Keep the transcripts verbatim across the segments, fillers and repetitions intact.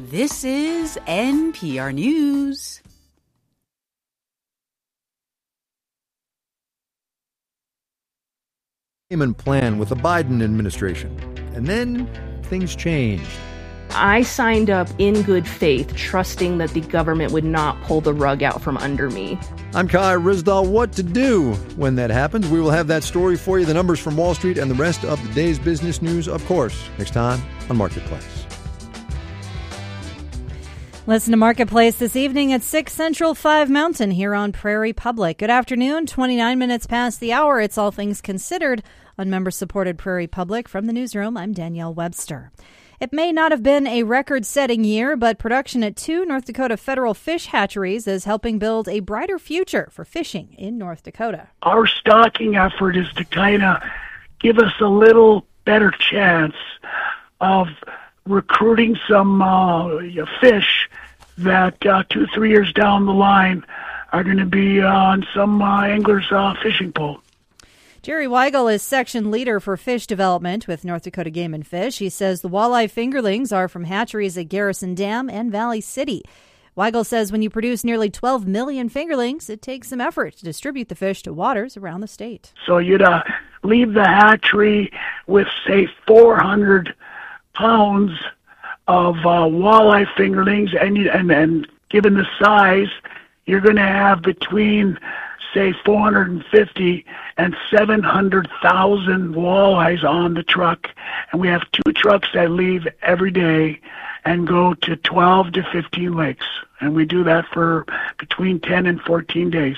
This is N P R News. Plan with the Biden administration. And then things changed. I signed up in good faith, trusting that the government would not pull the rug out from under me. I'm Kai Ryssdal. What to do when that happens? We will have that story for you, the numbers from Wall Street, and the rest of the day's business news, of course, next time on Marketplace. Listen to Marketplace this evening at six Central, five Mountain here on Prairie Public. Good afternoon, twenty-nine minutes past the hour. It's All Things Considered on member-supported Prairie Public. From the newsroom, I'm Danielle Webster. It may not have been a record-setting year, but production at two North Dakota federal fish hatcheries is helping build a brighter future for fishing in North Dakota. Our stocking effort is to kind of give us a little better chance of recruiting some uh, fish that uh, two, three years down the line are going to be uh, on some uh, angler's uh, fishing pole. Jerry Weigel is section leader for fish development with North Dakota Game and Fish. He says the walleye fingerlings are from hatcheries at Garrison Dam and Valley City. Weigel says when you produce nearly twelve million fingerlings, it takes some effort to distribute the fish to waters around the state. So you'd uh, leave the hatchery with, say, four hundred pounds of uh, walleye fingerlings, and, you, and, and given the size, you're going to have between, say, four hundred fifty and seven hundred thousand walleyes on the truck. And we have two trucks that leave every day and go to twelve to fifteen lakes. And we do that for between ten and fourteen days.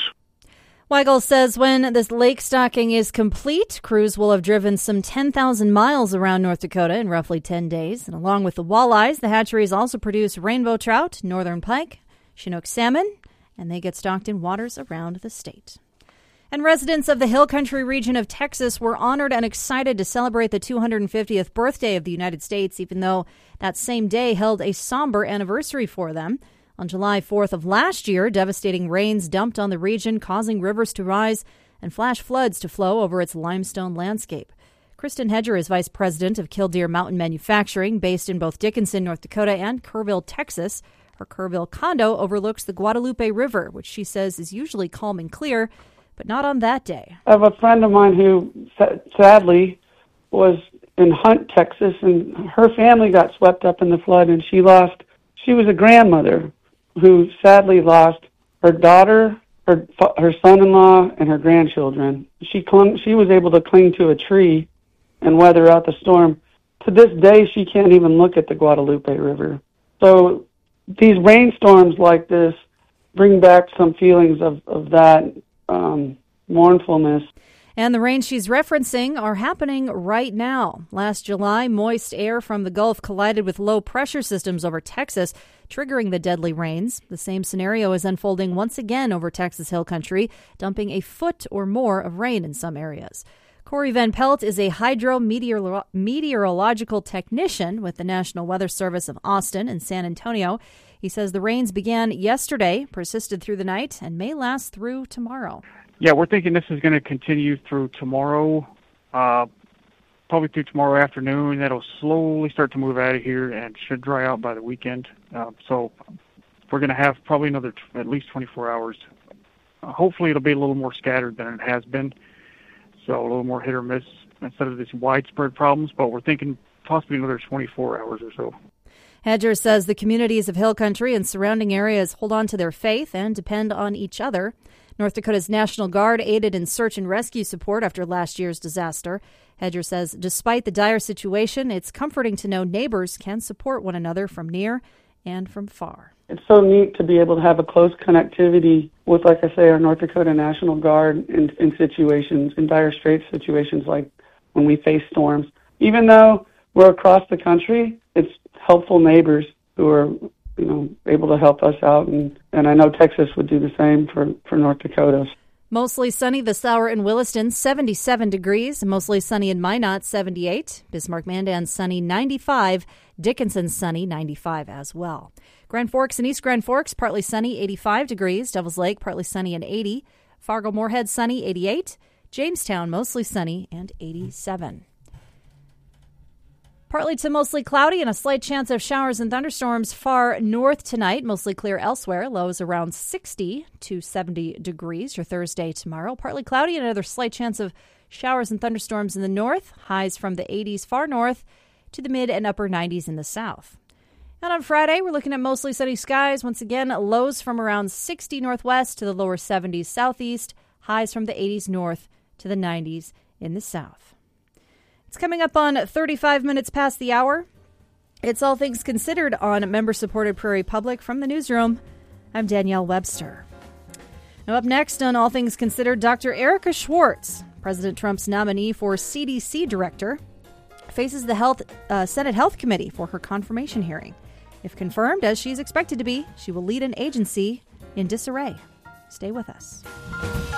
Weigel says when this lake stocking is complete, crews will have driven some ten thousand miles around North Dakota in roughly ten days. And along with the walleyes, the hatcheries also produce rainbow trout, northern pike, Chinook salmon, and they get stocked in waters around the state. And residents of the Hill Country region of Texas were honored and excited to celebrate the two hundred fiftieth birthday of the United States, even though that same day held a somber anniversary for them. On July fourth of last year, devastating rains dumped on the region, causing rivers to rise and flash floods to flow over its limestone landscape. Kristen Hedger is vice president of Killdeer Mountain Manufacturing, based in both Dickinson, North Dakota, and Kerrville, Texas. Her Kerrville condo overlooks the Guadalupe River, which she says is usually calm and clear, but not on that day. I have a friend of mine who sadly was in Hunt, Texas, and her family got swept up in the flood, and she lost, she was a grandmother who sadly lost her daughter, her her son-in-law, and her grandchildren. She clung, she was able to cling to a tree and weather out the storm. To this day, she can't even look at the Guadalupe River. So these rainstorms like this bring back some feelings of, of that um, mournfulness. And the rains she's referencing are happening right now. Last July, moist air from the Gulf collided with low pressure systems over Texas, triggering the deadly rains. The same scenario is unfolding once again over Texas Hill Country, dumping a foot or more of rain in some areas. Corey Van Pelt is a hydrometeorological technician with the National Weather Service of Austin and San Antonio. He says the rains began yesterday, persisted through the night, and may last through tomorrow. Yeah, we're thinking this is going to continue through tomorrow, uh, probably through tomorrow afternoon. That'll slowly start to move out of here and should dry out by the weekend. Uh, so we're going to have probably another t- at least twenty-four hours. Uh, hopefully it'll be a little more scattered than it has been, so a little more hit or miss instead of these widespread problems, but we're thinking possibly another twenty-four hours or so. Hedger says the communities of Hill Country and surrounding areas hold on to their faith and depend on each other. North Dakota's National Guard aided in search and rescue support after last year's disaster. Hedger says despite the dire situation, it's comforting to know neighbors can support one another from near and from far. It's so neat to be able to have a close connectivity with, like I say, our North Dakota National Guard in, in situations, in dire straits situations like when we face storms. Even though we're across the country, it's helpful neighbors who are, you know, able to help us out. And, and I know Texas would do the same for, for North Dakota. Mostly sunny this hour in Williston, seventy-seven degrees. Mostly sunny in Minot, seventy-eight. Bismarck-Mandan, sunny, ninety-five. Dickinson, sunny, ninety-five as well. Grand Forks and East Grand Forks, partly sunny, eighty-five degrees. Devils Lake, partly sunny and eighty. Fargo-Moorhead, sunny, eighty-eight. Jamestown, mostly sunny and eighty-seven. Partly to mostly cloudy and a slight chance of showers and thunderstorms far north tonight. Mostly clear elsewhere. Lows around sixty to seventy degrees. Your Thursday tomorrow. Partly cloudy and another slight chance of showers and thunderstorms in the north. Highs from the eighties far north to the mid and upper nineties in the south. And on Friday, we're looking at mostly sunny skies. Once again, lows from around sixty northwest to the lower seventies southeast. Highs from the eighties north to the nineties in the south. It's coming up on thirty-five minutes past the hour. It's All Things Considered on member-supported Prairie Public. From the newsroom, I'm Danielle Webster. Now up next on All Things Considered, Doctor Erica Schwartz, President Trump's nominee for C D C director, faces the Health uh, Senate Health Committee for her confirmation hearing. If confirmed, as she's expected to be, she will lead an agency in disarray. Stay with us.